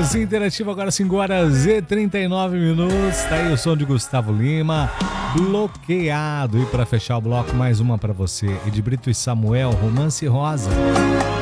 Poesia Interativa, agora 5 horas e 39 minutos. Tá aí o som de Gustavo Lima, Bloqueado. E para fechar o bloco, mais uma para você. Ed Brito e Samuel, Romance Rosa.